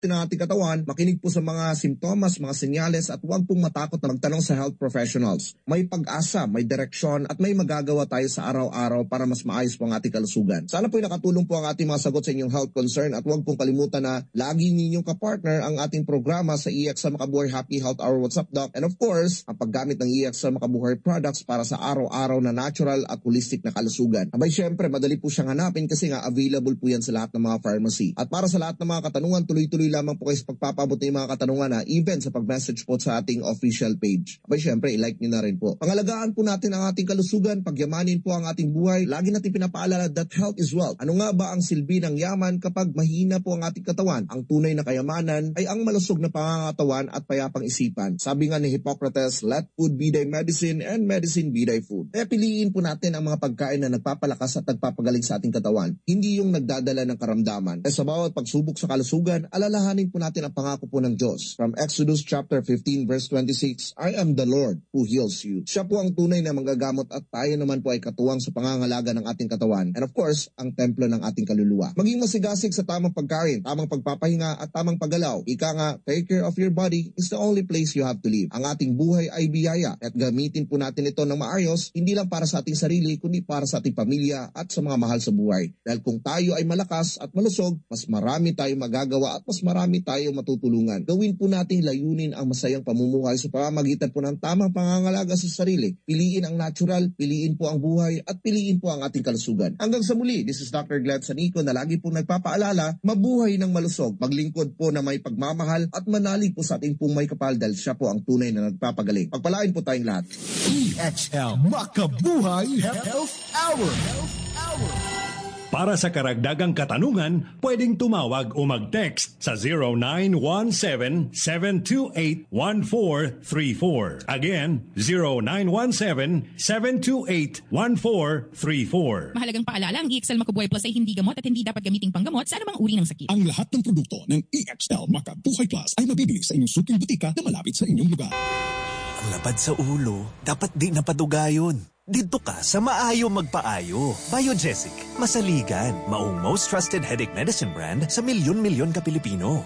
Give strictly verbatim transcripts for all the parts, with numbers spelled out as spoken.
ng ating katawan, makinig po sa mga simptomas, mga senyales at huwag pong matakot na magtanong sa health professionals. May pag-asa, may direksyon at may magagawa tayo sa araw-araw para mas maayos po ang ating kalusugan. Sana po nakatulong po ang ating mga sagot sa inyong health concern at huwag pong kalimutan na lagi ninyong kapartner ang ating programa sa E X L Makabuhay Happy Health Hour. What's up, Doc? And of course, ang paggamit ng E X L Makabuhay products para sa araw-araw na natural at holistic na kalusugan. Abay, syempre, madali po siyang hanapin kasi nga available po yan sa lahat ng mga pharmacy. At para sa lahat ng mga katanungan, tuloy-tuloy lamang po kayo sa pagpapabot ng mga katanungan na even sa pag-message po sa ating official page. Abay, syempre, i-like nyo na rin po. Pangalagaan po natin ang ating kalusugan, pagyamanin po ang ating buhay. Lagi natin pinapaalala that health is wealth. Ano nga ba ang silbi ng yaman kapag mahina po ang ating katawan? Ang tunay na kayamanan ay ang malusog na pangangatawan at payapang isipan. Sabi nga ni Hippocrates, let food be thy medicine and medicine be thy food. Kaya piliin po natin ang mga pagkain na nagpapalakas at nagpapagaling sa ating katawan, hindi yung nagdadala ng karamdaman. Kaya sa bawat pagsubok sa kalusugan, alalahanin po natin ang pangako po ng Diyos. From Exodus chapter fifteen verse twenty-six, I am the Lord who heals you. Siya po ang tunay na manggagamot at tayo naman po ay katuwang sa pangangalaga ng ating katawan. And of course, ang templo ng ating kaluluwa. Maging masigasig sa tamang pagkain, tamang pagpapahinga at tamang paggalaw. Ika nga, take care of your body is the only place you have to live. Ang ating buhay ay biyaya at gamitin po natin ito ng maayos, hindi lang para sa ating sarili, kundi para sa ating pamilya at sa mga mahal sa buhay. Dahil kung tayo ay malakas at malusog, mas marami tayong magagawa at mas marami tayong matutulungan. Gawin po nating layunin ang masayang pamumuhay sa pamamagitan po ng tamang pangangalaga sa sarili. Piliin ang natural, piliin po ang buhay at piliin po ang ating kalusugan. Hanggang sa muli, this is Doctor Glad Sanico na lagi po nagpapaalala, mabuhay ng malusog, maglingkod po na may pagmamahal at manalig po sa ating pong may kapal dahil siya po ang tunay na nagpapagaling. Pagpalain po tayong lahat. E X L Makabuhay Health Hour. Health Hour. Para sa karagdagang katanungan, pwedeng tumawag o mag-text sa zero nine one seven, seven two eight, one four three four. Again, zero nine one seven, seven two eight, one four three four. Mahalagang paalala, ang E X L Makabuhay Plus ay hindi gamot at hindi dapat gamiting panggamot sa anumang uri ng sakit. Ang lahat ng produkto ng E X L Makabuhay Plus ay mabibili sa inyong suking butika na malapit sa inyong lugar. Ang lapad sa ulo, dapat di napadugayon. Dito ka sa Maayo Magpaayo. Biogesic, masaligan, maong most trusted headache medicine brand sa milyon-milyon ka Pilipino.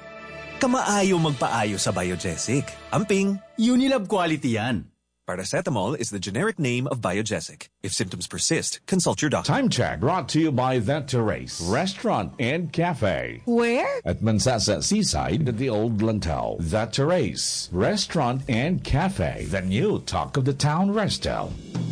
Kamaayo Magpaayo sa Biogesic. Amping, Unilab quality yan. paracetamol is the generic name of Biogesic. If symptoms persist, consult your doctor. Time check brought to you by The Terrace Restaurant and Cafe. Where? At Mansasa Seaside at the Old Lantau. The Terrace Restaurant and Cafe. The new talk of the town, Restel.